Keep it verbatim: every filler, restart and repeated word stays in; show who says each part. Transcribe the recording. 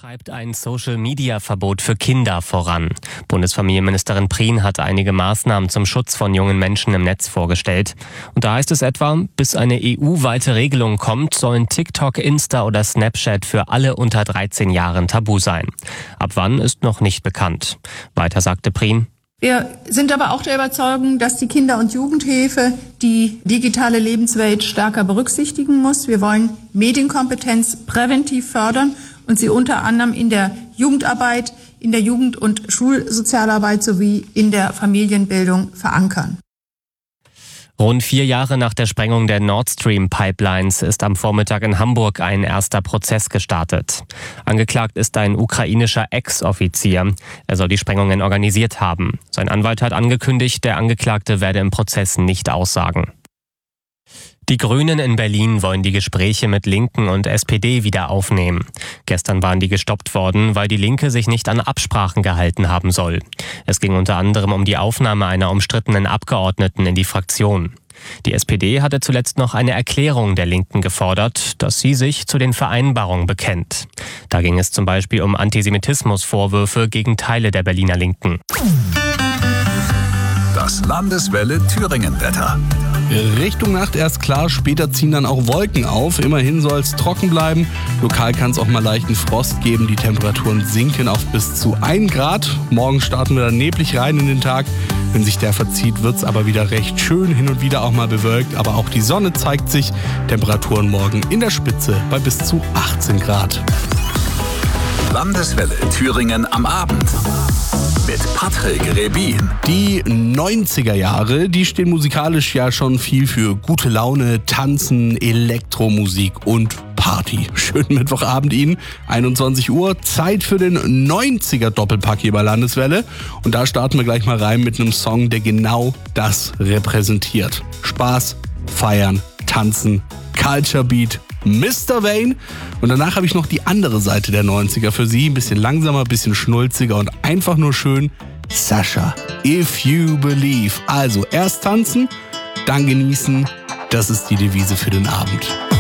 Speaker 1: treibt ein Social-Media-Verbot für Kinder voran. Bundesfamilienministerin Prien hat einige Maßnahmen zum Schutz von jungen Menschen im Netz vorgestellt. Und da heißt es etwa, bis eine E U-weite Regelung kommt, sollen TikTok, Insta oder Snapchat für alle unter dreizehn Jahren tabu sein. Ab wann ist noch nicht bekannt. Weiter sagte Prien:
Speaker 2: Wir sind aber auch der Überzeugung, dass die Kinder- und Jugendhilfe die digitale Lebenswelt stärker berücksichtigen muss. Wir wollen Medienkompetenz präventiv fördern und sie unter anderem in der Jugendarbeit, in der Jugend- und Schulsozialarbeit sowie in der Familienbildung verankern.
Speaker 1: Rund vier Jahre nach der Sprengung der Nord Stream Pipelines ist am Vormittag in Hamburg ein erster Prozess gestartet. Angeklagt ist ein ukrainischer Ex-Offizier. Er soll die Sprengungen organisiert haben. Sein Anwalt hat angekündigt, der Angeklagte werde im Prozess nicht aussagen. Die Grünen in Berlin wollen die Gespräche mit Linken und S P D wieder aufnehmen. Gestern waren die gestoppt worden, weil die Linke sich nicht an Absprachen gehalten haben soll. Es ging unter anderem um die Aufnahme einer umstrittenen Abgeordneten in die Fraktion. Die S P D hatte zuletzt noch eine Erklärung der Linken gefordert, dass sie sich zu den Vereinbarungen bekennt. Da ging es zum Beispiel um Antisemitismusvorwürfe gegen Teile der Berliner Linken.
Speaker 3: Das Landeswelle Thüringen-Wetter.
Speaker 4: Richtung Nacht erst klar, später ziehen dann auch Wolken auf. Immerhin soll es trocken bleiben. Lokal kann es auch mal leichten Frost geben. Die Temperaturen sinken auf bis zu ein Grad. Morgen starten wir dann neblig rein in den Tag. Wenn sich der verzieht, wird es aber wieder recht schön. Hin und wieder auch mal bewölkt. Aber auch die Sonne zeigt sich. Temperaturen morgen in der Spitze bei bis zu achtzehn Grad.
Speaker 3: Landeswelle Thüringen am Abend. Mit Patrick Rebin.
Speaker 4: Die neunziger Jahre, die stehen musikalisch ja schon viel für gute Laune, Tanzen, Elektromusik und Party. Schönen Mittwochabend Ihnen, einundzwanzig Uhr, Zeit für den neunziger Doppelpack hier bei Landeswelle. Und da starten wir gleich mal rein mit einem Song, der genau das repräsentiert. Spaß, feiern, tanzen, Culture Beat, Mister Wayne. Und danach habe ich noch die andere Seite der neunziger für Sie. Ein bisschen langsamer, ein bisschen schnulziger und einfach nur schön. Sasha, If You Believe. Also erst tanzen, dann genießen. Das ist die Devise für den Abend.